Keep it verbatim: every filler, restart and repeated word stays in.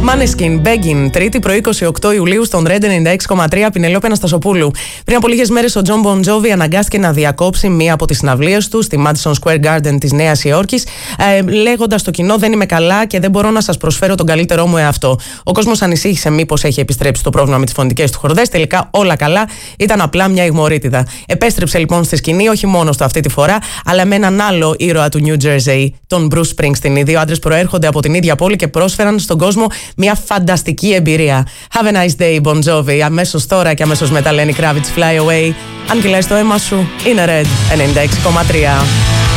Maneskin, Beggin, Τρίτη πρωί είκοσι οκτώ Ιουλίου στον Red ενενήντα έξι κόμμα τρία, Πινελόπη Αναστασοπούλου. Πριν από λίγες μέρες ο Τζον Μπον Τζόβι αναγκάστηκε να διακόψει μία από τις συναυλίες του στη Madison Square Garden της Νέας Υόρκης, ε, λέγοντας στο κοινό: δεν είμαι καλά και δεν μπορώ να σας προσφέρω τον καλύτερό μου εαυτό. Ο κόσμος ανησύχησε μήπως έχει επιστρέψει το πρόβλημα με τις φωνητικές του χορδές. Τελικά όλα καλά, ήταν απλά μια ηγμορίτιδα. Επέστρεψε λοιπόν στη σκηνή, όχι μόνο του αυτή τη φορά, αλλά με έναν άλλο ήρωα του New Jersey, τον Bruce Springsteen. Οι δύο άντρες προέρχονται από την ίδια πόλη και πρόσφεραν στον κόσμο μια φανταστική εμπειρία. Have a nice day, Bon Jovi. Αμέσως τώρα και αμέσως μετά Lenny Kravitz, Fly Away. Αν κυλάει το αίμα σου, είναι Red ενενήντα έξι κόμμα τρία.